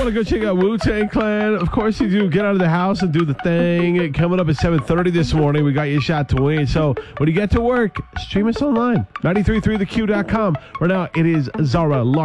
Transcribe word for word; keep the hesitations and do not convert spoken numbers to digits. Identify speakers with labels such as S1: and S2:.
S1: want to go check out Wu-Tang Clan, of course you do. Get out of the house and do the thing. Coming up at seven thirty this morning, we got you a shot to win. So when you get to work, stream us online. nine three three the q dot com. Right now, it is Zara Larson.